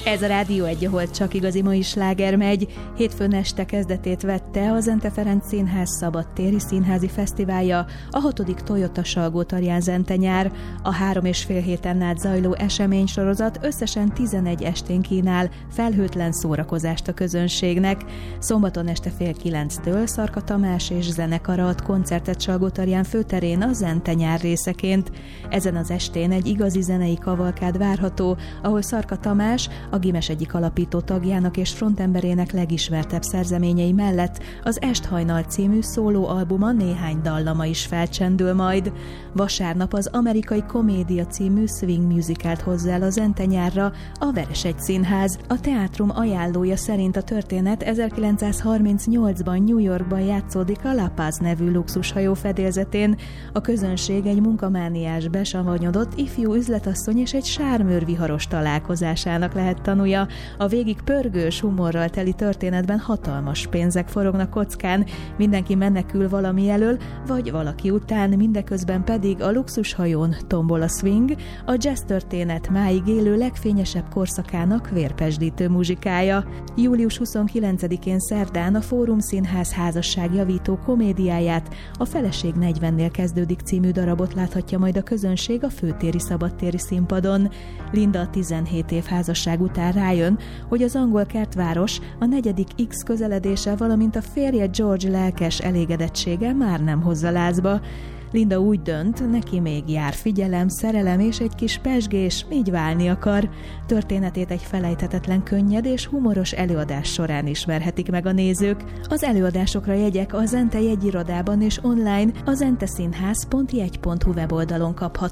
Ez a Rádió 1, ahol csak igazi mai sláger megy. Hétfőn este kezdetét vette a Zente Ferenc Színház szabadtéri színházi fesztiválja, a 6. Toyota Salgótarján Zente nyár. A 3,5 héten át zajló eseménysorozat összesen 11 estén kínál felhőtlen szórakozást a közönségnek. Szombaton este 8:30-től Szarka Tamás és zenekara ad koncertet Salgótarján főterén a Zente nyár részeként. Ezen az estén egy igazi zenei kavalkád várható, ahol Szarka Tamás a Gimes egyik alapító tagjának és frontemberének legismertebb szerzeményei mellett az Esthajnal című szólóalbuma néhány dallama is felcsendül majd. Vasárnap az Amerikai Komédia című swing musicalt hozza el a Zente nyárra a Veresegy Színház. A teátrum ajánlója szerint a történet 1938-ban New Yorkban játszódik a La Paz nevű luxushajó fedélzetén. A közönség egy munkamániás, besavanyodott ifjú üzletasszony és egy sármőr viharos találkozásának lehet tanúja. A végig pörgős, humorral teli történetben hatalmas pénzek forognak kockán, mindenki menekül valami elől, vagy valaki után, mindeközben pedig a luxushajón tombol a swing, a jazz történet máig élő legfényesebb korszakának vérpesdítő muzsikája. Július 29-én szerdán a Fórum Színház házasságjavító komédiáját, a Feleség 40-nél kezdődik című darabot láthatja majd a közönség a főtéri szabadtéri színpadon. Linda a 17 év házasság után rájön, hogy az angol kertváros, a 4. X közeledése, valamint a férje George lelkes elégedettsége már nem hozza lázba. Linda úgy dönt, neki még jár figyelem, szerelem és egy kis pezsgés, így válni akar. Történetét egy felejthetetlen könnyed és humoros előadás során ismerhetik meg a nézők. Az előadásokra jegyek a Zente jegyirodában és online a zenteszínház.jegy.hu weboldalon kapható.